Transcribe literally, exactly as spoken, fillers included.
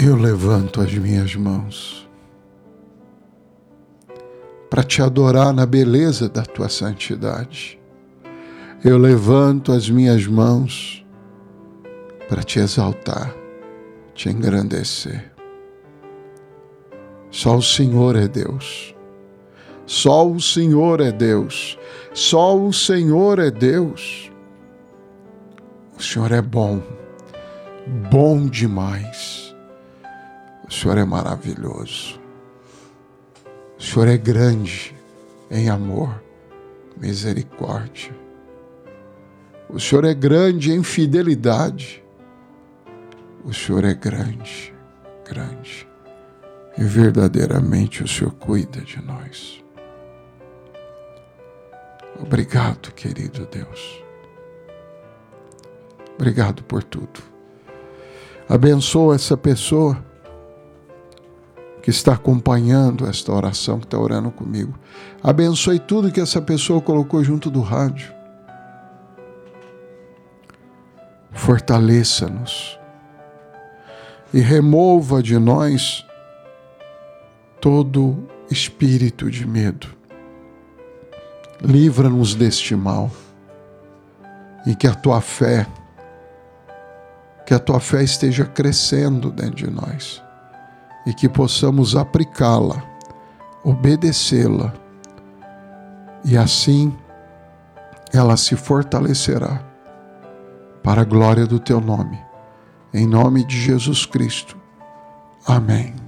Eu levanto as minhas mãos para te adorar na beleza da tua santidade. Eu levanto as minhas mãos para te exaltar, te engrandecer. Só o Senhor é Deus. Só o Senhor é Deus. Só o Senhor é Deus. O Senhor é bom, bom demais. O Senhor é maravilhoso. O Senhor é grande em amor, misericórdia. O Senhor é grande em fidelidade. O Senhor é grande, grande. E verdadeiramente o Senhor cuida de nós. Obrigado, querido Deus. Obrigado por tudo. Abençoa essa pessoa que está acompanhando esta oração, que está orando comigo. Abençoe tudo que essa pessoa colocou junto do rádio. Fortaleça-nos e remova de nós todo espírito de medo. Livra-nos deste mal e que a tua fé, que a tua fé esteja crescendo dentro de nós e que possamos aplicá-la, obedecê-la e assim ela se fortalecerá para a glória do teu nome. Em nome de Jesus Cristo. Amém.